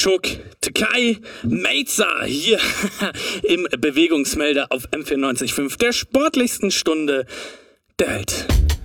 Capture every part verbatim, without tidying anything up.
Selçuk, Türkei, Meiza hier im Bewegungsmelder auf M vierundneunzig Komma fünf, der sportlichsten Stunde der Welt.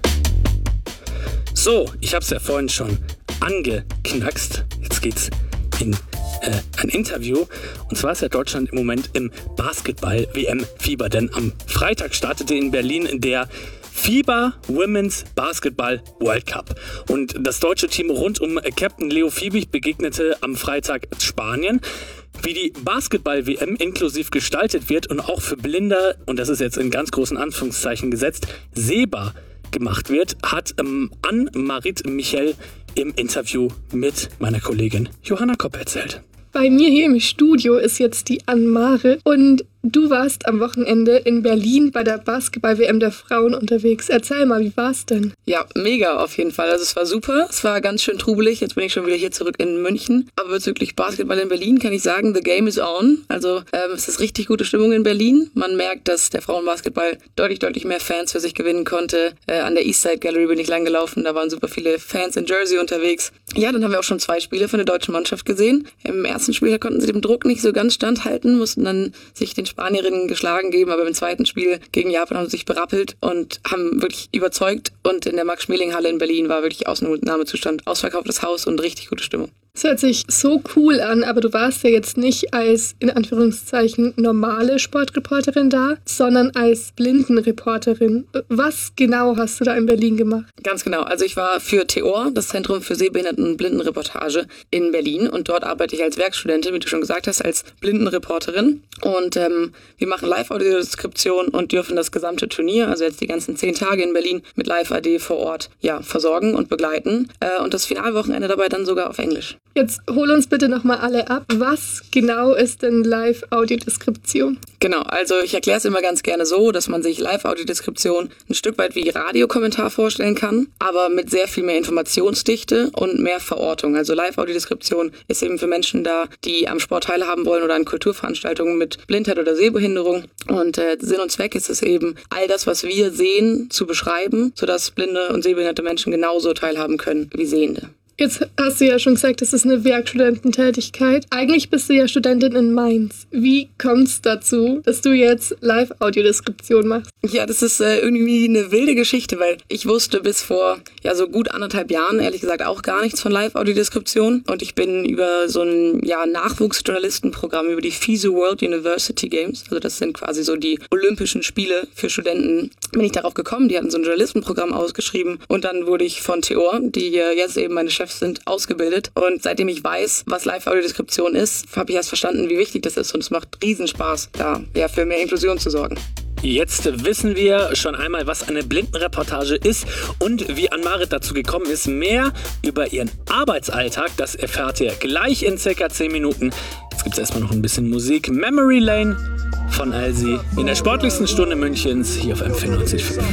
So, ich habe es ja vorhin schon angeknackst. Jetzt geht's in äh, ein Interview. Und zwar ist ja Deutschland im Moment im Basketball-W M-Fieber, denn am Freitag startete in Berlin der FIBA Women's Basketball World Cup. Und das deutsche Team rund um Captain Leo Fiebig begegnete am Freitag Spanien. Wie die Basketball-W M inklusiv gestaltet wird und auch für Blinde, und das ist jetzt in ganz großen Anführungszeichen gesetzt, sehbar gemacht wird, hat ähm, Ann-Marit Michel im Interview mit meiner Kollegin Johanna Kopp erzählt. Bei mir hier im Studio ist jetzt die Ann-Marit und du warst am Wochenende in Berlin bei der Basketball-W M der Frauen unterwegs. Erzähl mal, wie war's denn? Ja, mega auf jeden Fall. Also es war super, es war ganz schön trubelig. Jetzt bin ich schon wieder hier zurück in München. Aber bezüglich Basketball in Berlin kann ich sagen, the game is on. Also ähm, es ist richtig gute Stimmung in Berlin. Man merkt, dass der Frauenbasketball deutlich, deutlich mehr Fans für sich gewinnen konnte. Äh, an der Eastside Gallery bin ich lang gelaufen, da waren super viele Fans in Jersey unterwegs. Ja, dann haben wir auch schon zwei Spiele von der deutschen Mannschaft gesehen. Im ersten Spiel konnten sie dem Druck nicht so ganz standhalten, mussten dann sich den Spanierinnen geschlagen geben, aber im zweiten Spiel gegen Japan haben sie sich berappelt und haben wirklich überzeugt. Und in der Max-Schmeling-Halle in Berlin war wirklich Ausnahmezustand, ausverkauftes Haus und richtig gute Stimmung. Es hört sich so cool an, aber du warst ja jetzt nicht als, in Anführungszeichen, normale Sportreporterin da, sondern als Blindenreporterin. Was genau hast du da in Berlin gemacht? Ganz genau. Also ich war für T O R, das Zentrum für Sehbehinderten- und Blindenreportage in Berlin, und dort arbeite ich als Werkstudentin, wie du schon gesagt hast, als Blindenreporterin. Und ähm, wir machen Live-Audiodeskription und dürfen das gesamte Turnier, also jetzt die ganzen zehn Tage in Berlin, mit Live-A D vor Ort ja, versorgen und begleiten. Äh, und das Finalwochenende dabei dann sogar auf Englisch. Jetzt hol uns bitte nochmal alle ab. Was genau ist denn Live-Audiodeskription? Genau, also ich erkläre es immer ganz gerne so, dass man sich Live-Audiodeskription ein Stück weit wie Radiokommentar vorstellen kann, aber mit sehr viel mehr Informationsdichte und mehr Verortung. Also Live-Audiodeskription ist eben für Menschen da, die am Sport teilhaben wollen oder an Kulturveranstaltungen mit Blindheit oder Sehbehinderung. Und äh, Sinn und Zweck ist es eben, all das, was wir sehen, zu beschreiben, sodass blinde und sehbehinderte Menschen genauso teilhaben können wie Sehende. Jetzt hast du ja schon gesagt, das ist eine Werkstudententätigkeit. Eigentlich bist du ja Studentin in Mainz. Wie kommt es dazu, dass du jetzt Live-Audiodeskription machst? Ja, das ist äh, irgendwie eine wilde Geschichte, weil ich wusste bis vor ja so gut anderthalb Jahren, ehrlich gesagt, auch gar nichts von Live-Audiodeskription. Und ich bin über so ein ja, Nachwuchsjournalistenprogramm, über die FISU World University Games, also das sind quasi so die Olympischen Spiele für Studenten, bin ich darauf gekommen. Die hatten so ein Journalistenprogramm ausgeschrieben und dann wurde ich von T O R, die äh, jetzt eben meine Chefs sind, ausgebildet. Und seitdem ich weiß, was Live-Audiodeskription ist, habe ich erst verstanden, wie wichtig das ist. Und es macht riesen Spaß, da ja, für mehr Inklusion zu sorgen. Jetzt wissen wir schon einmal, was eine Blindenreportage ist und wie Ann-Marit dazu gekommen ist. Mehr über ihren Arbeitsalltag, das erfahrt ihr gleich in circa zehn Minuten. Jetzt gibt es erstmal noch ein bisschen Musik. Memory Lane von Alsi in der sportlichsten Stunde Münchens hier auf M vierundneunzig Komma fünf.